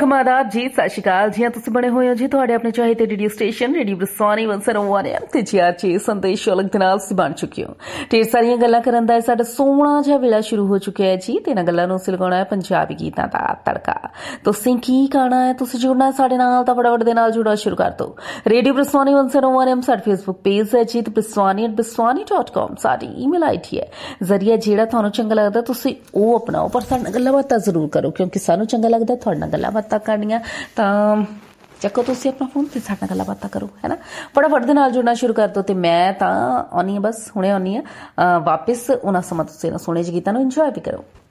Welcome ਆਦਾਬ ਜੀ, ਸਤਿ ਸ਼੍ਰੀ ਅਕਾਲ ਜੀ। ਤੁਸੀਂ ਬਣੇ ਹੋਏ ਹੋ ਜੀ ਤੁਹਾਡੇ ਆਪਣੇ ਚਾਹੇ ਤੇ ਰੇਡੀਓ ਸਟੇਸ਼ਨ ਰੇਡੀਓ ਬਰਸਾਨੀ 101 ਤੇ ਜੀ ਸੰਦੇਸ਼ ਅਲੱਗ ਦੇ ਨਾਲ ਤੁਸੀਂ ਬਣ ਚੁੱਕੇ ਹੋ। ਢੇਰ ਸਾਰੀਆਂ ਗੱਲਾਂ ਕਰਨ ਦਾ ਸਾਡਾ ਸੋਹਣਾ ਜਿਹਾ ਵੇਲਾ ਸ਼ੁਰੂ ਹੋ ਚੁੱਕਿਆ ਹੈ ਜੀ, ਤੇ ਇਹਨਾਂ ਗੱਲਾਂ ਨੂੰ ਅਸੀਂ ਲਗਾਉਣਾ ਹੈ ਪੰਜਾਬੀ ਗੀਤਾਂ ਦਾ ਤੜਕਾ। ਤੁਸੀਂ ਕੀ ਖਾਣਾ ਹੈ, ਤੁਸੀਂ ਜੁੜਨਾ ਹੈ ਸਾਡੇ ਨਾਲ ਤਾਂ ਫਟਾਫਟ ਦੇ ਨਾਲ ਜੁੜਨਾ ਸ਼ੁਰੂ ਕਰ ਦਿਓ। ਰੇਡੀਓ ਬਰਸਾਨੀ 101 ਸਾਡਾ ਫੇਸਬੁੱਕ ਪੇਜ ਹੈ ਜੀ, ਤੇ brswani@brswani.com ਸਾਡੀ ਈਮੇਲ ਆਈਡੀ ਹੈ। ਜ਼ਰੀਆ ਜਿਹੜਾ ਤੁਹਾਨੂੰ ਚੰਗਾ ਲੱਗਦਾ ਤੁਸੀਂ ਉਹ ਅਪਣਾਓ, ਪਰ ਸਾਡੇ ਨਾਲ ਗੱਲਾਂ ਬਾਤਾਂ ਜ਼ਰੂਰ ਕਰੋ, ਕਿਉਂਕਿ ਸਾਨੂੰ ਚੰਗਾ ਲੱਗਦਾ ਤੁਹਾਡੇ ਨਾਲ ਗੱਲਾਂ ਬਾਤਾਂ ਕਰਨੀਆਂ। ਤਾਂ ਚੱਕੋ ਤੁਸੀਂ ਆਪਣਾ ਫੋਨ ਤੇ ਸਾਡੇ ਨਾਲ ਗੱਲਾਂ ਬਾਤਾਂ ਕਰੋ, ਹੈ ਨਾ। ਫਟਾਫਟ ਦੇ ਨਾਲ ਜੁੜਨਾ ਸ਼ੁਰੂ ਕਰ ਦਿਓ। ਤੇ ਮੈਂ ਤਾਂ ਆਉਂਦੀ ਹਾਂ, ਬਸ ਹੁਣੇ ਆਉਂਦੀ ਹਾਂ ਵਾਪਿਸ। ਉਹਨਾਂ ਸਮਾਂ ਤੁਸੀਂ ਇਹਨਾਂ ਸੋਹਣੇ ਜਿਹੇ ਗੀਤਾਂ ਨੂੰ ਇੰਜੋਏ ਵੀ ਕਰੋ।